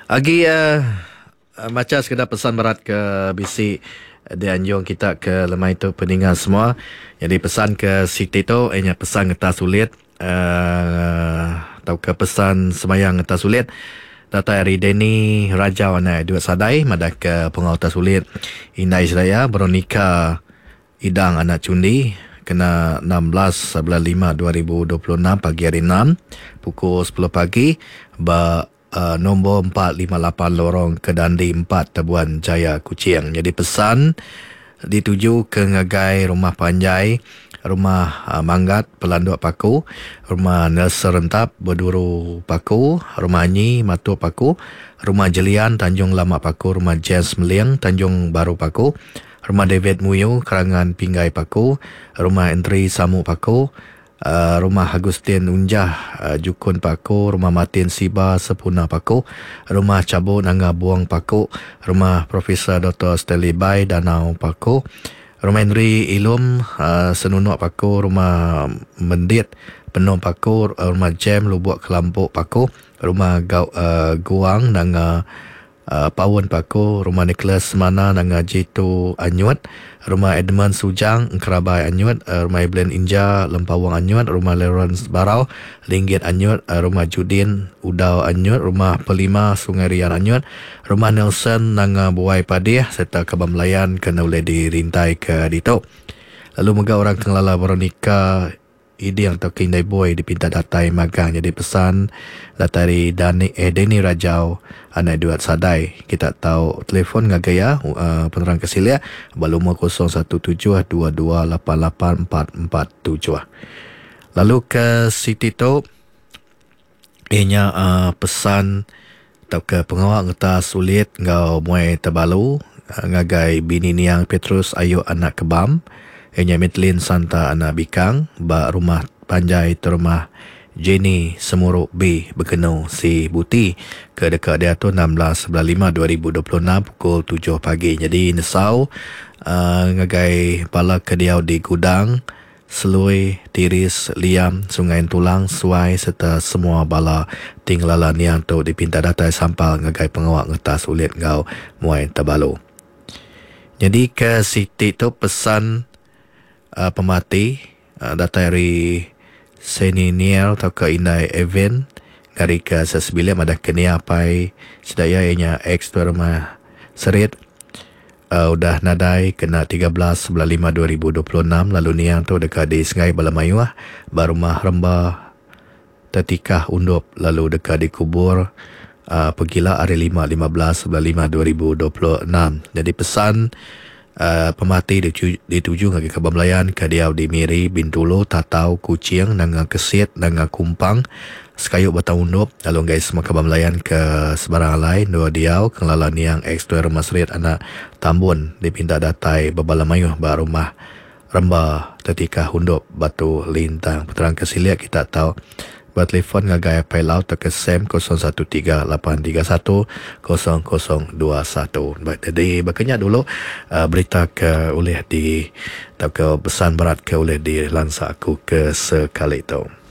Agi macam sekedar pesan berat ke bisi di anjung kita ke lemah itu pendengar semua. Jadi pesan ke Siti tu ianya pesan ngeta sulit atau ke pesan semayang ngeta sulit. Data hari Deni Raja wana dua sadai madak ke pengauta sulit. Inai Seraya Veronica Idang anak cundi kena 16 bulan 5 2026 pagi hari 6 pukul 10 pagi nombor 458 lorong Kedandi 4 Tabuan Jaya Kuching. Jadi pesan dituju ke ngagai rumah Panjai, rumah Manggat Pelanduk Paku, rumah Nelson Rentap Berduru Paku, rumah Anyi Matu Paku, rumah Jelian Tanjung Lama Paku, rumah James Meliang Tanjung Baru Paku, rumah David Muyu Kerangan Pinggai Paku, rumah Entri Samu Paku, rumah Agustin Unjah Jukun Paku, rumah Martin Siba Sepuna Paku, rumah Cabut Nangga Buang Paku, rumah Profesor Dr. Stanley Bai Danau Paku, rumah Henry Ilum Senunuk Paku, rumah Mendit Penuh Paku, rumah Jem Lubuk Kelampuk Paku, rumah Guang Nangga Pawon Paku, rumah Nicholas Mana Nangga Jitu Anyut, rumah Edmund Sujang Kerabai Anyut, rumah Iblen Inja Lempawang Anyut, rumah Lawrence Barau Linggit Anyut, rumah Judin Udau Anyut, rumah Pelima Sungai Rian Anyut, rumah Nelson Nangga Buai Padih serta Kabam Melayan kena boleh dirintai ke Dito. Lalu moga orang Tenglala Veronica Iding atau Kindai Boy dipinta datai magang. Jadi pesan datari Deni Rajau anak duat sadai. Kita tahu telefon ngagaya penerang kesilia baluma 0172288447. Lalu ke Siti tu ianya pesan atau ke pengawal ngeta sulit ngau muai terbalu ngagai bini niang Petrus Ayu anak Kebam, ianya Mitlin Santa anak Bikang, ba rumah Panjai terumah Jenny Semuruk B berkenu si Buti ke dekat dia tu 16 bulan 5 2026 pukul 7 pagi. Jadi nesau ngagai pala kediau di Gudang, Selui, Tiris, Liam, Sungai Tulang, Suai serta semua bala tinglalan yang tu dipinta datai sampal ngagai pengawak ngetas ulit ngau muai terbalu. Jadi ke Siti tu pesan pemati datari Seninier atau ke Indai Event dari ke sesebilim ada kenia pai sedaya ianya ex tu rumah serit udah nadai kena 13 bulan 5 2026 lalu niang tu dekat di Sungai Balamayuah barumah Rembah tertikah undup lalu dekat di kubur pergilah hari 15 bulan 5 2026. Jadi pesan pemati dituju ngagi Kabamlayan kadiau di Miri Bintulu Tatau Kucing Nangga Kesit Nangga Kumpang Sekayuk Batang Undup lalu guys semua Kabamlayan ke sebarang lain dua diau kelalan yang ekstuer Masrit anak Tambun dipinta datai Babalamayuh barumah Rembah Tetika Undup Batu Lintang Peterang Kesilia kita tahu bertelefon ngagai pai laut ke SEM 0138310021. Jadi berkenyak dulu berita ke oleh di atau ke pesan berat ke oleh di lansa aku ke sekali itu.